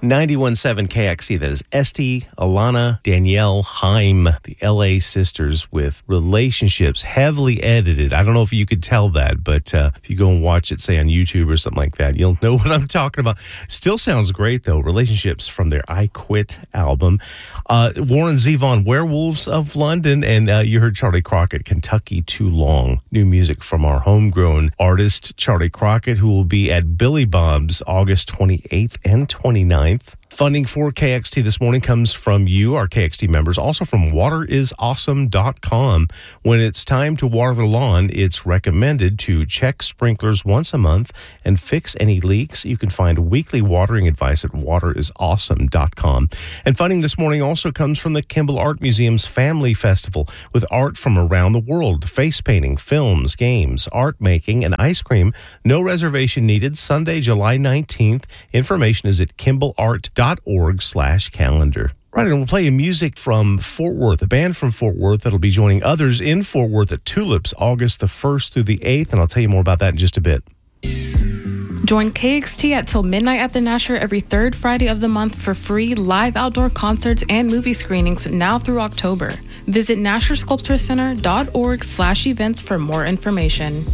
91.7 KXC, that is Esty, Alana, Danielle, Haim, the LA sisters with Relationships, heavily edited. I don't know if you could tell that, but if you go and watch it, say on YouTube or something like that, you'll know what I'm talking about. Still sounds great, though. Relationships from their I Quit album. Warren Zevon, Werewolves of London, and you heard Charlie Crockett, Kentucky Too Long. New music from our homegrown artist, Charlie Crockett, who will be at Billy Bob's August 28th and 29th. Funding for KXT this morning comes from you, our KXT members, also from waterisawesome.com. When it's time to water the lawn, it's recommended to check sprinklers once a month and fix any leaks. You can find weekly watering advice at waterisawesome.com. And funding this morning also comes from the Kimball Art Museum's Family Festival, with art from around the world, face painting, films, games, art making, and ice cream. No reservation needed. Sunday, July 19th. Information is at kimballart.org/calendar. Right, and we'll play music from Fort Worth, a band from Fort Worth that'll be joining others in Fort Worth at Tulips, August the 1st through the 8th, and I'll tell you more about that in just a bit. Join KXT at Till Midnight at the Nasher every third Friday of the month for free live outdoor concerts and movie screenings now through October. Visit NasherSculptureCenter.org/events for more information.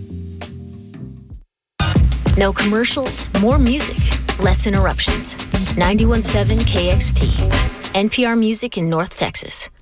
No commercials, more music, less interruptions. 91.7 KXT, NPR Music in North Texas.